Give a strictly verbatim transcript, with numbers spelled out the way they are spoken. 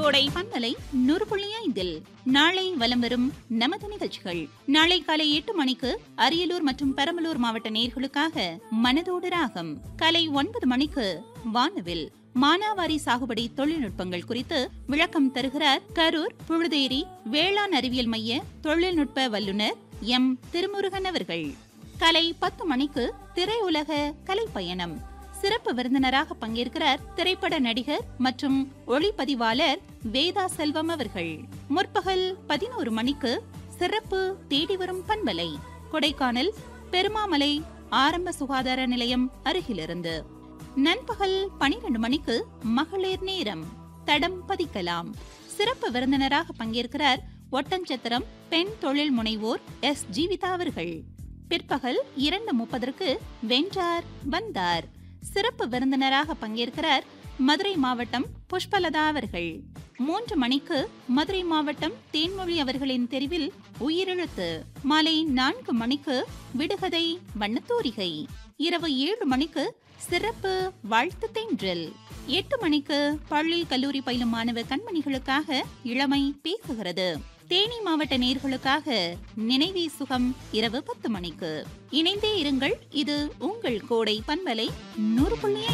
கோடை பண்பலை நூறு புள்ளி ஐந்தில் நாளை வலம் வரும் நமது நிகழ்ச்சிகள். நாளை காலை எட்டு மணிக்கு அரியலூர் மற்றும் பெரம்பலூர் மாவட்ட நேயர்களுக்காக மனதோடு ராகம். காலை ஒன்பது மணிக்கு வானவில் மானாவாரி சாகுபடி தொழில்நுட்பங்கள் குறித்து விளக்கம் தருகிறார் கரூர் புழுதேரி வேளாண் அறிவியல் மைய தொழில்நுட்ப வல்லுநர் எம் திருமுருகன் அவர்கள். காலை பத்து மணிக்கு திரையுலக கலைப்பயணம். சிறப்பு விருந்தினராக பங்கேற்கிறார் திரைப்பட நடிகர் மற்றும் ஒளிப்பதிவாளர் வேதா செல்வம் அவர்கள். முற்பகல் பதினோரு மணிக்கு சிறப்பு தேடி வரும் பண்பலை கொடைக்கானல் பெருமாமலை ஆரம்ப சுகாதார நிலையம் அருகிலிருந்து. நண்பகல் பனிரெண்டு மணிக்கு மகளிர் நேரம் தடம் பதிக்கலாம். சிறப்பு விருந்தினராக பங்கேற்கிறார் ஒட்டஞ்சத்திரம் பெண் தொழில் முனைவோர் எஸ் ஜீவிதா அவர்கள். பிற்பகல் இரண்டு முப்பதற்கு வென்றார் வந்தார். சிறப்பு விருந்தினராக பங்கேற்கிறார் மதுரை மாவட்டம் புஷ்பலதா அவர்கள். மூன்று மணிக்கு மதுரை மாவட்டம் தேன்மொழி அவர்களின் தெரிவில் உயிரெழுத்து. மாலை நான்கு மணிக்கு விடுகதை வண்ணத்தூரிகை. இரவு ஏழு மணிக்கு சிறப்பு வாழ்த்து தென்றல். எட்டு மணிக்கு பள்ளி கல்லூரி பயிலும் மாணவ கண்மணிகளுக்காக இளமை பேசுகிறது. தேனி மாவட்ட நேயர்களுக்காக நினைவே சுகம் இரவு பத்து மணிக்கு. இணைந்தே இருங்கள். இது உங்கள் கோடை பண்பலை நூறு புள்ளி